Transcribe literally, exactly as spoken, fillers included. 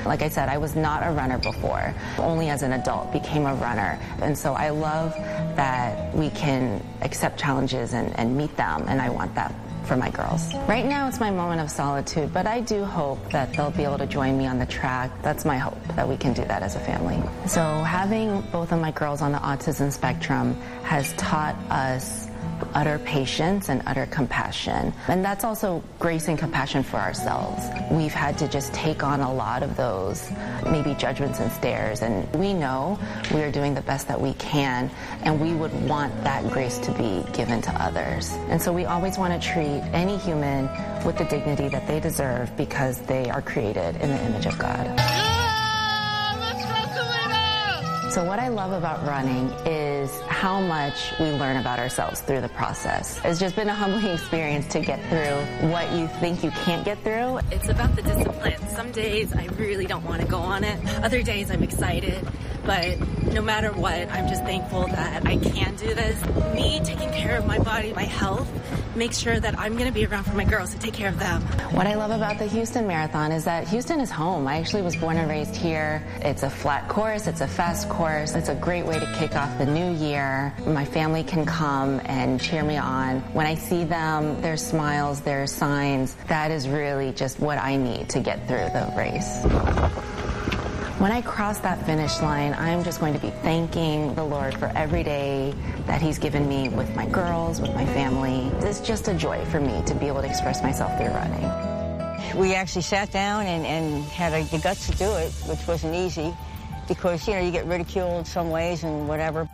Like I said, I was not a runner before. Only as an adult became a runner. And so I love that we can accept challenges and, and meet them, and I want that for my girls. Right now it's my moment of solitude, but I do hope that they'll be able to join me on the track. That's my hope, that we can do that as a family. So having both of my girls on the autism spectrum has taught us utter patience and utter compassion. And that's also grace and compassion for ourselves. We've had to just take on a lot of those, maybe judgments and stares, and we know we are doing the best that we can, and we would want that grace to be given to others. And so we always want to treat any human with the dignity that they deserve because they are created in the image of God. So what I love about running is how much we learn about ourselves through the process. It's just been a humbling experience to get through what you think you can't get through. It's about the discipline. Some days I really don't want to go on it. Other days I'm excited. But no matter what, I'm just thankful that I can do this. Me taking care of my body, my health, make sure that I'm going to be around for my girls to take care of them. What I love about the Houston Marathon is that Houston is home. I actually was born and raised here. It's a flat course. It's a fast course. It's a great way to kick off the new year. My family can come and cheer me on. When I see them, their smiles, their signs, that is really just what I need to get through the race. When I cross that finish line, I'm just going to be thanking the Lord for every day that He's given me with my girls, with my family. It's just a joy for me to be able to express myself through running. We actually sat down and, and had a, the guts to do it, which wasn't easy because, you know, you get ridiculed some ways and whatever.